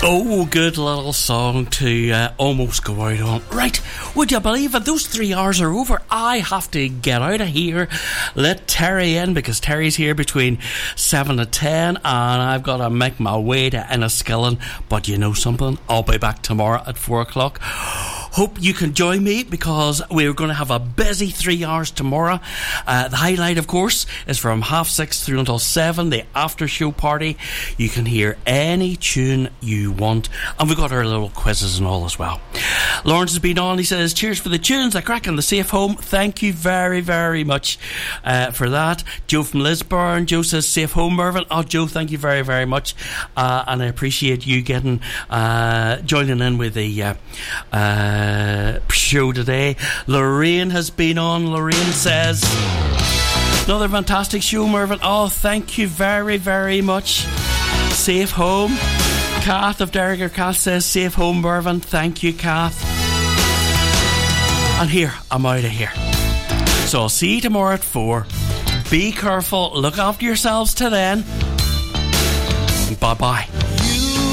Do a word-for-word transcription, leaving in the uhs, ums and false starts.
Oh, good little song to uh, almost go out on. Right, would you believe it? Those three hours are over. I have to get out of here. Let Terry in, because Terry's here between seven and ten, and I've got to make my way to Enniskillen. But you know something? I'll be back tomorrow at four o'clock. Hope you can join me, because we're going to have a busy three hours tomorrow. Uh, the highlight, of course, is from half six through until seven, the after show party. You can hear any tune you want, and we've got our little quizzes and all as well. Lawrence has been on. He says, cheers for the tunes, the crack and the safe home. Thank you very, very much uh, for that. Joe from Lisburn. Joe says, safe home, Mervyn. Oh, Joe, thank you very, very much. Uh, and I appreciate you getting uh, joining in with the uh, uh, show today. Lorraine has been on. Lorraine says, another fantastic show, Mervyn. Oh, thank you very, very much. Safe home. Kath of Derringer Kath says, safe home, Mervyn. Thank you, Kath. And here, I'm out of here. So I'll see you tomorrow at four. Be careful. Look after yourselves till then. Bye-bye.